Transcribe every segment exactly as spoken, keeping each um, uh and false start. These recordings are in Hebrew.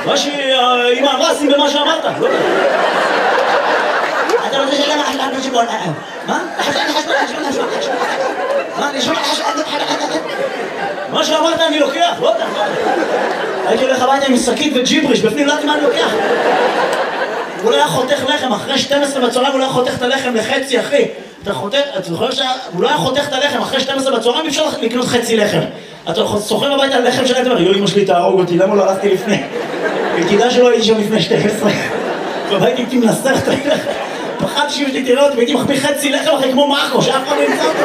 מה שאמא אמרה, שים במה שאמרת. אתה רוצה שאלה מה חשבון חשבון? מה? מה? אני שומע מה שאמרת אני לוקח, לא יודע. הייתי הולך הביתה עם שקית וג'יבריש, בפנים לא יודעת מה אני לוקח. הוא לא היה חותך לחם, אחרי שתים עשרה בצהריים הוא לא היה חותך את הלחם לחצי, אחי. אתה חותך, אתה זוכר שהוא לא היה חותך את הלחם, אחרי שתים עשרה בצהריים אפשר לקנות חצי לחם. אתה סוחר הביתה על לחם שלהם, אתה אומר, יו, אמא שלי תהרוג אותי, למה לא הלכתי לפני? וכדאי שלא הייתי שם לפני שתים עשרה. והייתי הייתי מנסר את הלחם. פחדתי שאם שלי תראה אותי, והייתי מחביא חצי לחם אחרי כמו מרקו, שאף אחד לא ימצא אותו.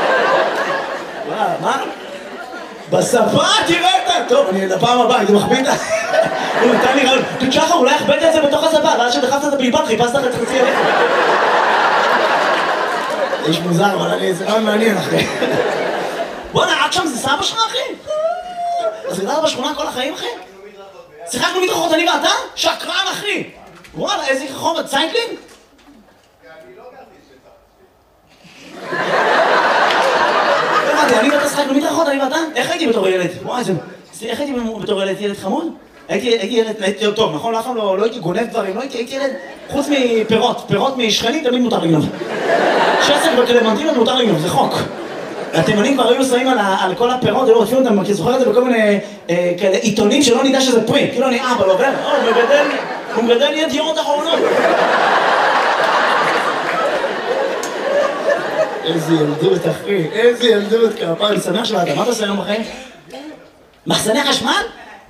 מה? בשפה תראה אותה! טוב, אני לפעם הבאה, הייתי מחביא את ה... הוא נתן לי רעיון, תשחר, אולי הכבדת את זה בתוך השפה, ואז שדחפת את הבלבד, חיפשת את חצי הלחם. איש מוזר, אבל אני איזה רעיון מעניין, אחי. בוא'נה, עד שם זה סבא שלך, אחי? אז גדלת בשכונה כל החיים, אחי? שיחקנו מדרכות, אני ואתה? שקרן, אחי! וואלה, איזה חומר, ציינקלינג? אני לא גרתי שטח. אני ואתה שחקנו מדרכות, אני ואתה? איך הייתי בתור ילד? וואי, איך הייתי בתור ילד? ילד חמוד? הייתי ילד, הייתי ילד טוב, נכון? אף פעם לא הייתי גונב דברים, לא הייתי ילד... חוץ מפירות, פירות משכנים תמיד מותר לגנוב. שסק בקלמנטינות מותר לגנוב, זה חוק. התימנים כבר היו שמים על כל הפירות, ולא רודפים אותם, כי זוכר את זה בכל מיני כאלה עיתונים שלא נדע שזה פרי. כאילו אני אבא, לא עובר, הוא מגדל, הוא מגדל ידיעות אחרונות. איזה ילדות, אחי, איזה ילדות, כפר, אני שמח שבאת, מה אתה עושה היום בחיים? מחסני חשמל?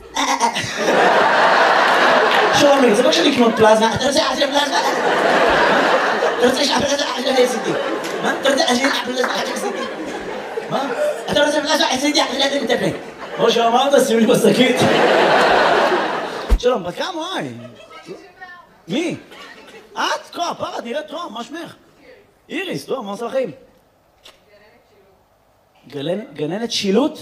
שומי, זה לא כשאני לקנות פלזמה, אתה רוצה עכשיו פלזמה? אתה רוצה שהפלזמה עכשיו עשיתי? מה? אתה רוצה שהפלזמה עכשיו עשיתי? מה? אתה רוצה פלזמה עשיתי עכשיו מטפל? כמו שאמרת, שימי לי בשקית. שלום, בת כמה, וואי? מי? את? כה, פרה, נראית טוב, מה שמך? איריס, טוב, מה עושה לכם? גננת שילוט?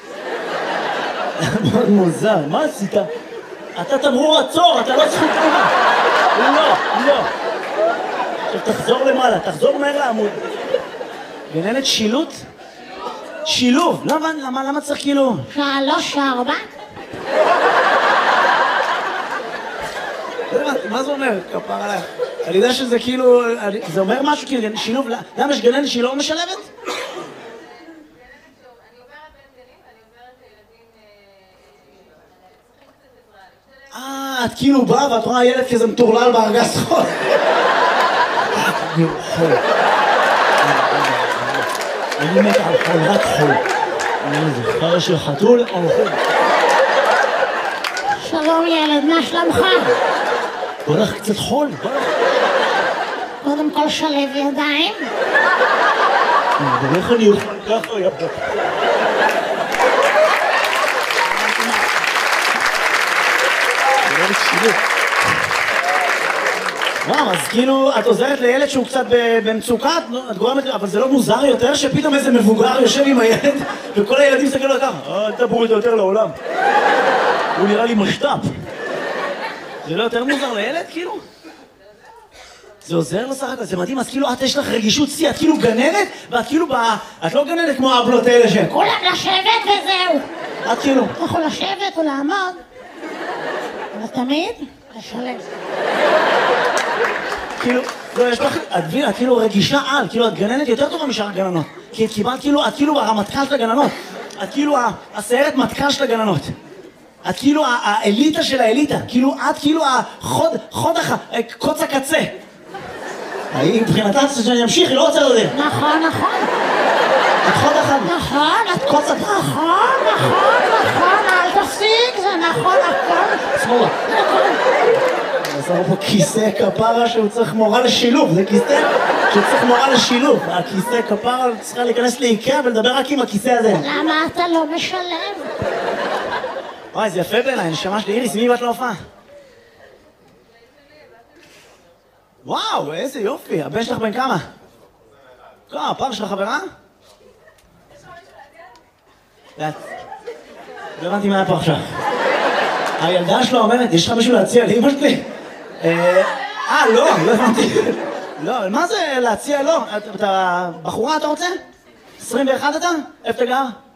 מאוד מוזר, מה עשית? אתה תמרור עצור, אתה לא זכות תמורה. לא, לא. עכשיו תחזור למעלה, תחזור מהר לעמוד. גננת שילוט? שילוב. למה, למה, למה צריך כאילו? שלוש, ארבע. מה זה אומר? כפר עליך. אני יודע שזה כאילו, זה אומר משהו כאילו, שילוב, למה יש גננת שהיא לא משלבת? אה, את כאילו באה ואת רואה ילד כזה מטורלל בארגז חול. אני חול. אני מת על חול, רק חול. אני זוכר של חתול או חול. שלום ילד, מה שלומך? בוא לך קצת חול, בוא לך. קודם כל שלב ידיים. ואיך אני אוכל ככה, יפה. וואו, אז כאילו, את עוזרת לילד שהוא קצת במצוקה, את גורמת, אבל זה לא מוזר יותר שפתאום איזה מבוגר יושב עם הילד וכל הילדים מסתכלים לו ככה, אל תבואו איתו יותר לעולם. הוא נראה לי משת"פ. זה לא יותר מוזר לילד, כאילו? זה עוזר לו סך הכל, זה מדהים, אז כאילו את יש לך רגישות שיא, את כאילו גננת, ואת כאילו באה, את לא גננת כמו האבלות האלה שהן. כולם לשבת וזהו. את כאילו. אתה יכול לשבת או לעמוד, אבל תמיד לשלב. כאילו, לא, יש לך, את מבינה, את כאילו רגישה על, כאילו את גננת יותר טובה משאר הגננות. כי את קיבלת כאילו, את כאילו הרמטכ"ל של הגננות. את כאילו הסיירת מטכ"ל של הגננות. את כאילו האליטה של האליטה. כאילו, את כאילו החוד, חוד הח... קוץ הקצה. היא מבחינתה שאני אמשיך, היא לא רוצה לדעת. נכון, נכון. את חוד אחד. נכון, את קוץ הקצה. נכון, נכון, נכון, אל תפסיק, זה נכון, הכל. שמאלה. עזר פה כיסא כפרה שהוא צריך מורה לשילוב, זה כיסא שהוא צריך מורה לשילוב. הכיסא כפרה צריכה להיכנס לאיקאה ולדבר רק עם הכיסא הזה. למה אתה לא משלב? וואי, זה יפה בעיניי, נשמה שלי. איריס, מי באת להופעה? וואו, איזה יופי. הבן שלך בן כמה? כמה, הפעם שלך חברה? לא הבנתי מה היה פה עכשיו. הילדה שלו אומרת, יש לך משהו להציע לאמא שלי? אה, לא, לא הבנתי. לא, מה זה להציע? לא. אתה בחורה אתה רוצה? עשרים ואחת אתה? איפה אתה גר?